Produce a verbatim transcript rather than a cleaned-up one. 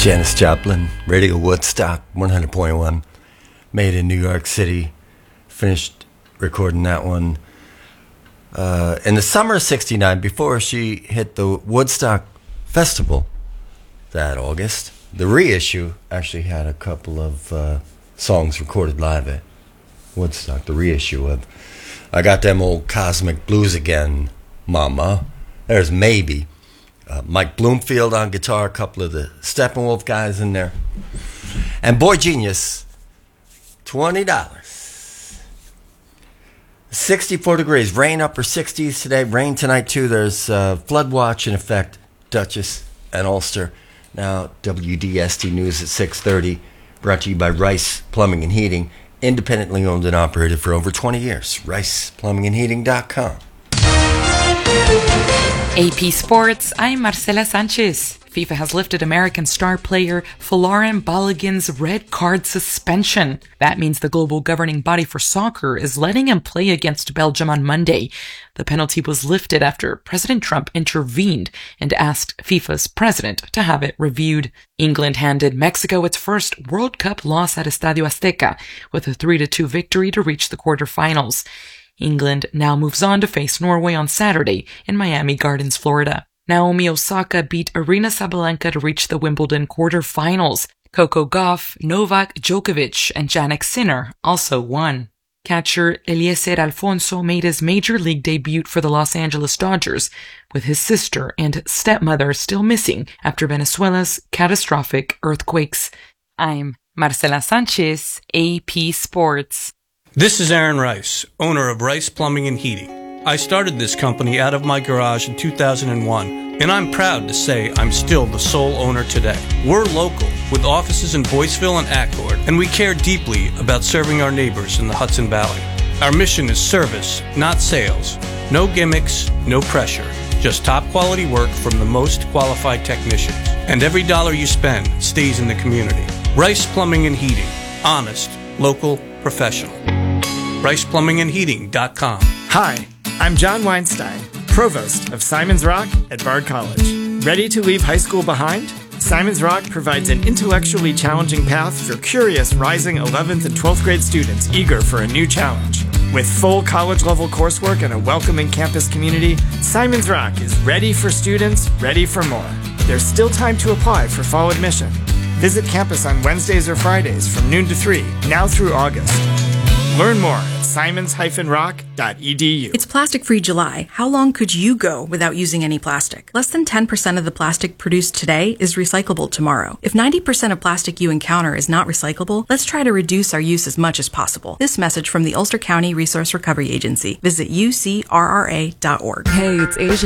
Janis Joplin, Radio Woodstock, one hundred point one, made in New York City. Finished recording that one uh, in the summer of sixty-nine, before she hit the Woodstock Festival that August. The reissue actually had a couple of uh, songs recorded live at Woodstock. The reissue of I Got Them Old Cosmic Blues Again, Mama. There's Maybe. Uh, Mike Bloomfield on guitar, a couple of the Steppenwolf guys in there. And Boy Genius, twenty dollars. sixty-four degrees, rain upper sixties today, rain tonight too. There's uh, flood watch in effect, Dutchess and Ulster. Now W D S T News at six thirty, brought to you by Rice Plumbing and Heating, independently owned and operated for over twenty years. rice plumbing and heating dot com. A P Sports, I'm Marcela Sanchez. FIFA has lifted American star player Folarin Balogun's red card suspension. That means the global governing body for soccer is letting him play against Belgium on Monday. The penalty was lifted after President Trump intervened and asked FIFA's president to have it reviewed. England handed Mexico its first World Cup loss at Estadio Azteca with a three to two victory to reach the quarterfinals. England now moves on to face Norway on Saturday in Miami Gardens, Florida. Naomi Osaka beat Aryna Sabalenka to reach the Wimbledon quarterfinals. Coco Gauff, Novak Djokovic, and Jannik Sinner also won. Catcher Eliezer Alfonso made his major league debut for the Los Angeles Dodgers, with his sister and stepmother still missing after Venezuela's catastrophic earthquakes. I'm Marcela Sanchez, A P Sports. This is Aaron Rice, owner of Rice Plumbing and Heating. I started this company out of my garage in two thousand one, and I'm proud to say I'm still the sole owner today. We're local, with offices in Boyceville and Accord, and we care deeply about serving our neighbors in the Hudson Valley. Our mission is service, not sales. No gimmicks, no pressure. Just top quality work from the most qualified technicians. And every dollar you spend stays in the community. Rice Plumbing and Heating. Honest, local, professional. rice plumbing and heating dot com. Hi, I'm John Weinstein, Provost of Simon's Rock at Bard College. Ready to leave high school behind? Simon's Rock provides an intellectually challenging path for curious rising eleventh and twelfth grade students eager for a new challenge. With full college-level coursework and a welcoming campus community, Simon's Rock is ready for students, ready for more. There's still time to apply for fall admission. Visit campus on Wednesdays or Fridays from noon to three, now through August. Learn more at simons dash rock dot e d u. It's Plastic-Free July. How long could you go without using any plastic? Less than ten percent of the plastic produced today is recyclable tomorrow. If ninety percent of plastic you encounter is not recyclable, let's try to reduce our use as much as possible. This message from the Ulster County Resource Recovery Agency. Visit u c r r a dot org. Hey, it's Asia.